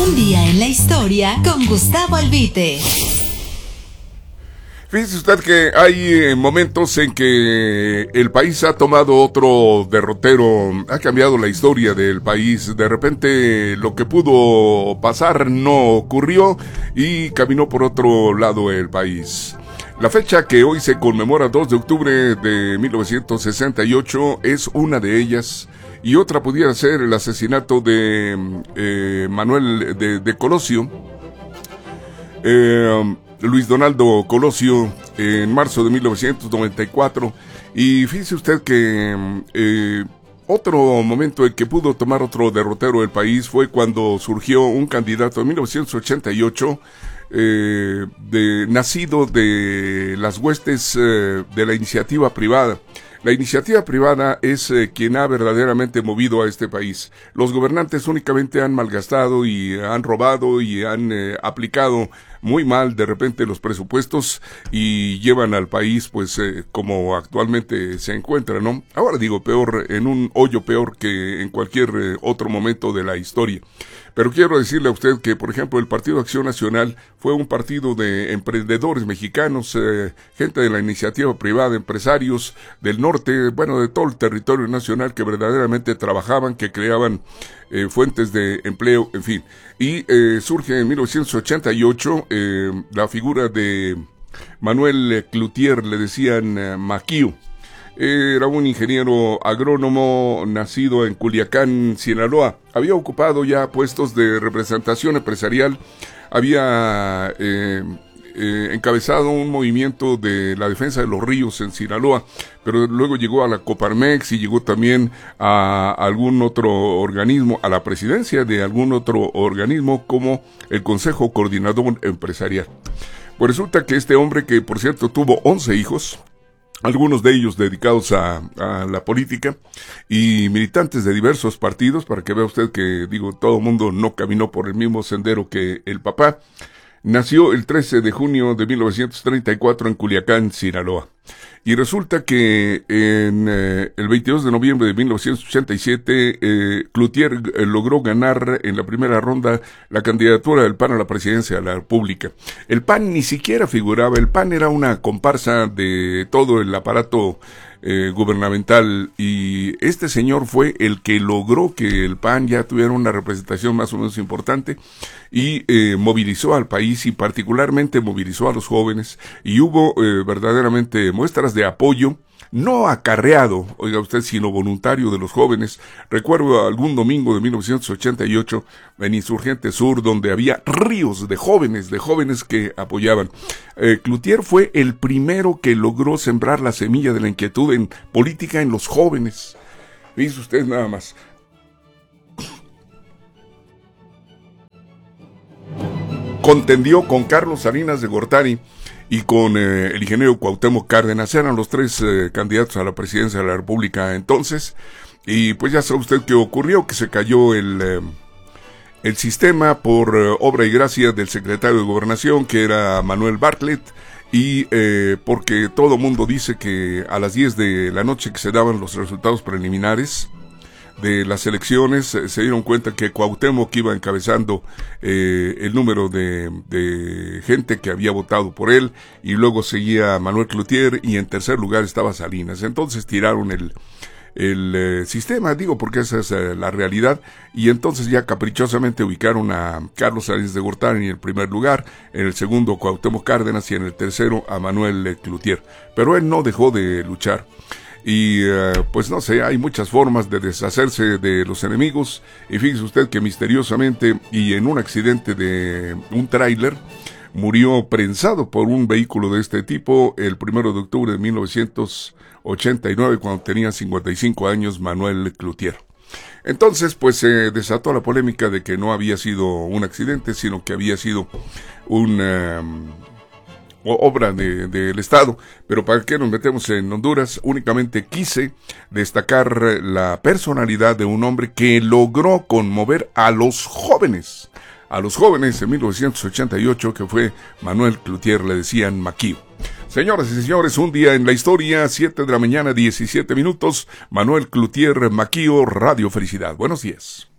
Un día en la historia con Gustavo Albite. Fíjese usted que hay momentos en que el país ha tomado otro derrotero, ha cambiado la historia del país. De repente lo que pudo pasar no ocurrió y caminó por otro lado el país. La fecha que hoy se conmemora, 2 de octubre de 1968, es una de ellas. Y otra pudiera ser el asesinato de Manuel de Colosio. Luis Donaldo Colosio en marzo de 1994. Y fíjese usted que otro momento en que pudo tomar otro derrotero del país fue cuando surgió un candidato en 1988 nacido de las huestes de la iniciativa privada. La iniciativa privada es quien ha verdaderamente movido a este país. Los gobernantes únicamente han malgastado y han robado y han aplicado muy mal de repente los presupuestos y llevan al país pues como actualmente se encuentra, ¿no? Ahora digo peor, en un hoyo peor que en cualquier otro momento de la historia. Pero quiero decirle a usted que, por ejemplo, el Partido Acción Nacional fue un partido de emprendedores mexicanos, gente de la iniciativa privada, empresarios del norte, bueno, de todo el territorio nacional que verdaderamente trabajaban, que creaban fuentes de empleo, en fin. Y surge en 1988 la figura de Manuel Cloutier, le decían Maquío. Era un ingeniero agrónomo nacido en Culiacán, Sinaloa. Había ocupado ya puestos de representación empresarial. Había encabezado un movimiento de la defensa de los ríos en Sinaloa, pero luego llegó a la Coparmex y llegó también a algún otro organismo, a la presidencia de algún otro organismo como el Consejo Coordinador Empresarial. Pues resulta que este hombre, que por cierto tuvo 11 hijos, algunos de ellos dedicados a la política y militantes de diversos partidos, para que vea usted que, digo, todo el mundo no caminó por el mismo sendero que el papá. Nació el 13 de junio de 1934 en Culiacán, Sinaloa. Y resulta que en el 22 de noviembre de 1987, Cloutier logró ganar en la primera ronda la candidatura del PAN a la presidencia de la República. El PAN ni siquiera figuraba, el PAN era una comparsa de todo el aparato gubernamental, y este señor fue el que logró que el PAN ya tuviera una representación más o menos importante y movilizó al país y particularmente movilizó a los jóvenes, y hubo verdaderamente muestras de apoyo, no acarreado, oiga usted, sino voluntario de los jóvenes. Recuerdo algún domingo de 1988 en Insurgente Sur, donde había ríos de jóvenes que apoyaban. Cloutier fue el primero que logró sembrar la semilla de la inquietud en política en los jóvenes. Fíjese usted nada más. Contendió con Carlos Salinas de Gortari y con el ingeniero Cuauhtémoc Cárdenas. Eran los tres candidatos a la presidencia de la República entonces, y pues ya sabe usted qué ocurrió, que se cayó el sistema por obra y gracia del secretario de Gobernación, que era Manuel Bartlett, y porque todo mundo dice que a las 10 de la noche que se daban los resultados preliminares de las elecciones, se dieron cuenta que Cuauhtémoc iba encabezando el número de gente que había votado por él, y luego seguía Manuel Cloutier, y en tercer lugar estaba Salinas. Entonces tiraron el sistema, digo porque esa es la realidad, y entonces ya caprichosamente ubicaron a Carlos Salinas de Gortari en el primer lugar, en el segundo Cuauhtémoc Cárdenas y en el tercero a Manuel Cloutier. Pero él no dejó de luchar. Y pues no sé, hay muchas formas de deshacerse de los enemigos, y fíjese usted que misteriosamente y en un accidente de un tráiler murió prensado por un vehículo de este tipo el 1 de octubre de 1989, cuando tenía 55 años Manuel Cloutier. Entonces pues se desató la polémica de que no había sido un accidente, sino que había sido un obra del Estado. Pero ¿para qué nos metemos en Honduras? Únicamente quise destacar la personalidad de un hombre que logró conmover a los jóvenes en 1988, que fue Manuel Cloutier, le decían Maquío. Señoras y señores, un día en la historia, 7 de la mañana, 17 minutos, Manuel Cloutier Maquío, Radio Felicidad. Buenos días.